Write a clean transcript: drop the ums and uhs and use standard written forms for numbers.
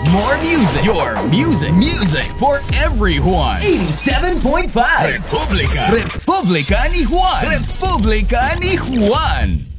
more music. Your music for everyone. 87.5 Republika ni Juan.